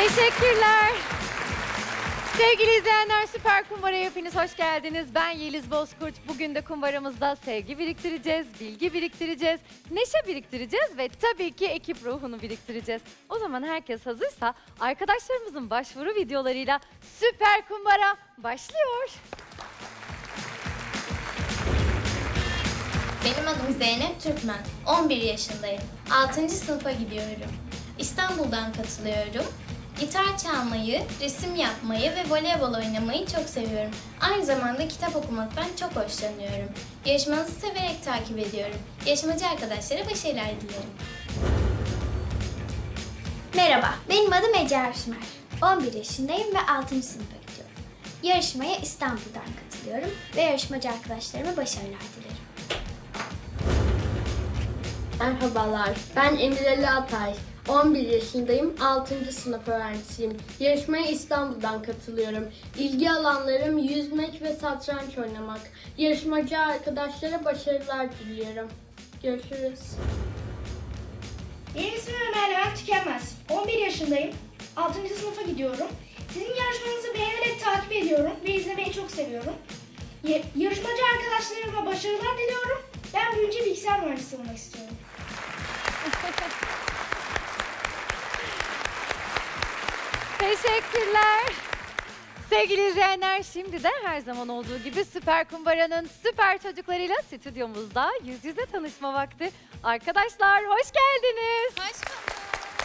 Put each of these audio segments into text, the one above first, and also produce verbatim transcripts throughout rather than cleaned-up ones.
Teşekkürler. Sevgili izleyenler, Süper Kumbara'ya hepiniz hoş geldiniz. Ben Yeliz Bozkurt. Bugün de kumbaramızda sevgi biriktireceğiz, bilgi biriktireceğiz, neşe biriktireceğiz ve tabii ki ekip ruhunu biriktireceğiz. O zaman herkes hazırsa arkadaşlarımızın başvuru videolarıyla Süper Kumbara başlıyor. Benim adım Zeynep Türkmen. on bir yaşındayım. altıncı sınıfa gidiyorum. İstanbul'dan katılıyorum. Gitar çalmayı, resim yapmayı ve voleybol oynamayı çok seviyorum. Aynı zamanda kitap okumaktan çok hoşlanıyorum. Yarışmanızı severek takip ediyorum. Yarışmacı arkadaşlara başarılar dilerim. Merhaba, benim adım Ece Erşmer. on bir yaşındayım ve altıncı sınıfa gidiyorum. Yarışmaya İstanbul'dan katılıyorum ve yarışmacı arkadaşlarıma başarılar dilerim. Merhabalar, ben Emireli Atay. on bir yaşındayım, altıncı sınıf öğrencisiyim. Yarışmaya İstanbul'dan katılıyorum. İlgi alanlarım yüzmek ve satranç oynamak. Yarışmacı arkadaşlara başarılar diliyorum. Görüşürüz. Benim ismim Ömer Levent Tükenmez. on bir yaşındayım. altıncı sınıfa gidiyorum. Sizin yarışmanızı beğenerek takip ediyorum ve izlemeyi çok seviyorum. Y- yarışmacı arkadaşlarıma başarılar diliyorum. Ben büyüyünce bilgisayar mühendisi olmak istiyorum. Teşekkürler. Sevgili izleyenler, şimdi de her zaman olduğu gibi Süper Kumbara'nın süper çocuklarıyla stüdyomuzda yüz yüze tanışma vakti. Arkadaşlar hoş geldiniz. Hoş bulduk.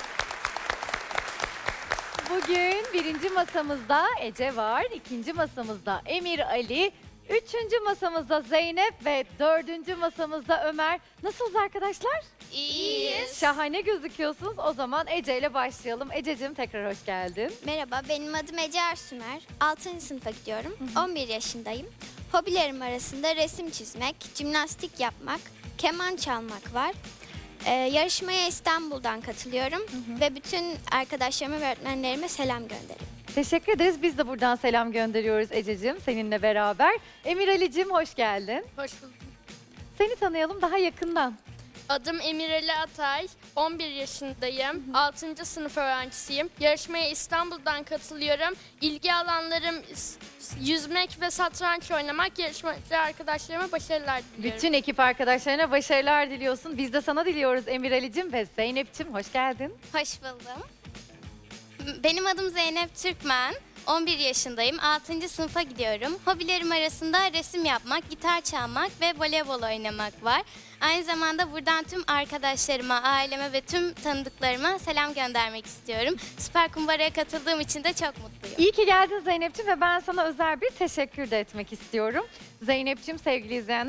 Bugün birinci masamızda Ece var, ikinci masamızda Emir Ali, üçüncü masamızda Zeynep ve dördüncü masamızda Ömer. Nasılsınız arkadaşlar? İyiyiz. Şahane gözüküyorsunuz. O zaman Ece ile başlayalım. Ececiğim tekrar hoş geldin. Merhaba, benim adım Ece Ersümer. altıncı sınıfa gidiyorum. on bir yaşındayım. Hobilerim arasında resim çizmek, jimnastik yapmak, keman çalmak var. Ee, yarışmaya İstanbul'dan katılıyorum ve bütün arkadaşlarıma ve öğretmenlerime selam gönderiyorum. Teşekkür ederiz. Biz de buradan selam gönderiyoruz Ececiğim seninle beraber. Emir Ali'cim hoş geldin. Hoş bulduk. Seni tanıyalım daha yakından. Adım Emireli Atay, on bir yaşındayım, altıncı sınıf öğrencisiyim. Yarışmaya İstanbul'dan katılıyorum. İlgi alanlarım s- yüzmek ve satranç oynamak. Yarışmacı arkadaşlarıma başarılar diliyorum. Bütün ekip arkadaşlarına başarılar diliyorsun. Biz de sana diliyoruz Emir Ali'cim ve Zeynep'cim hoş geldin. Hoş buldum. Benim adım Zeynep Türkmen. on bir yaşındayım. altıncı sınıfa gidiyorum. Hobilerim arasında resim yapmak, gitar çalmak ve voleybol oynamak var. Aynı zamanda buradan tüm arkadaşlarıma, aileme ve tüm tanıdıklarıma selam göndermek istiyorum. Süper Kumbara'ya katıldığım için de çok mutluyum. İyi ki geldin Zeynep'ciğim ve ben sana özel bir teşekkür de etmek istiyorum. Zeynep'ciğim sevgili izleyenler.